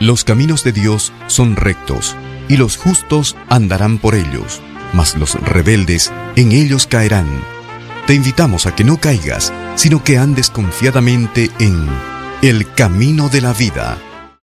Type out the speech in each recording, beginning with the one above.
Los caminos de Dios son rectos, y los justos andarán por ellos, mas los rebeldes en ellos caerán. Te invitamos a que no caigas, sino que andes confiadamente en el camino de la vida.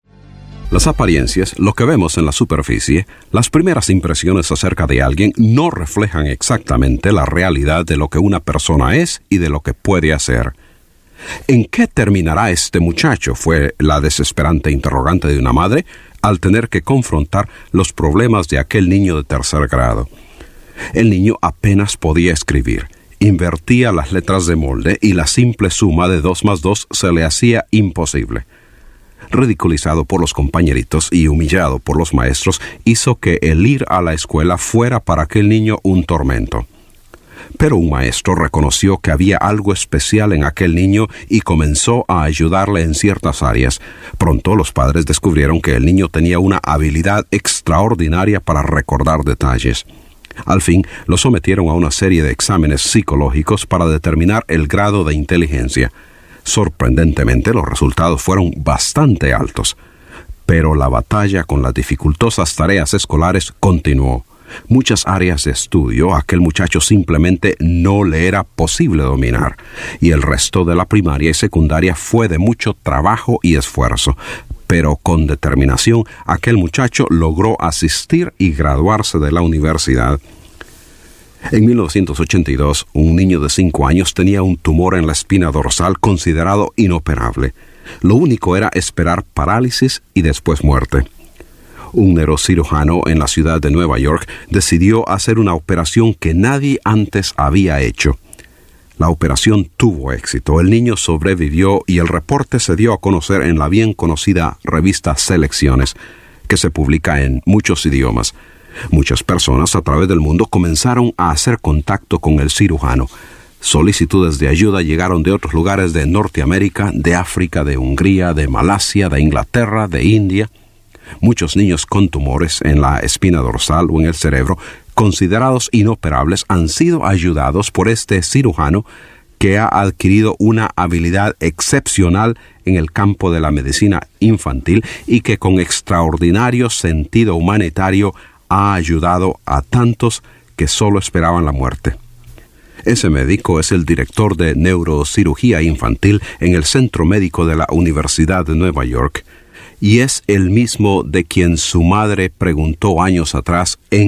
Las apariencias, lo que vemos en la superficie, las primeras impresiones acerca de alguien no reflejan exactamente la realidad de lo que una persona es y de lo que puede hacer. ¿En qué terminará este muchacho?, fue la desesperante interrogante de una madre al tener que confrontar los problemas de aquel niño de tercer grado. El niño apenas podía escribir, invertía las letras de molde y la simple suma de 2 más 2 se le hacía imposible. Ridiculizado por los compañeritos y humillado por los maestros, hizo que el ir a la escuela fuera para aquel niño un tormento. Pero un maestro reconoció que había algo especial en aquel niño y comenzó a ayudarle en ciertas áreas. Pronto los padres descubrieron que el niño tenía una habilidad extraordinaria para recordar detalles. Al fin, lo sometieron a una serie de exámenes psicológicos para determinar el grado de inteligencia. Sorprendentemente, los resultados fueron bastante altos. Pero la batalla con las dificultosas tareas escolares continuó. Muchas áreas de estudio aquel muchacho simplemente no le era posible dominar, y el resto de la primaria y secundaria fue de mucho trabajo y esfuerzo. Pero con determinación, aquel muchacho logró asistir y graduarse de la universidad. En 1982, un niño de 5 años tenía un tumor en la espina dorsal considerado inoperable. Lo único era esperar parálisis y después muerte. Un neurocirujano en la ciudad de Nueva York decidió hacer una operación que nadie antes había hecho. La operación tuvo éxito, el niño sobrevivió y el reporte se dio a conocer en la bien conocida revista Selecciones, que se publica en muchos idiomas. Muchas personas a través del mundo comenzaron a hacer contacto con el cirujano. Solicitudes de ayuda llegaron de otros lugares de Norteamérica, de África, de Hungría, de Malasia, de Inglaterra, de India. Muchos niños con tumores en la espina dorsal o en el cerebro, considerados inoperables, han sido ayudados por este cirujano que ha adquirido una habilidad excepcional en el campo de la medicina infantil y que con extraordinario sentido humanitario ha ayudado a tantos que solo esperaban la muerte. Ese médico es el director de neurocirugía infantil en el Centro Médico de la Universidad de Nueva York, y es el mismo de quien su madre preguntó años atrás en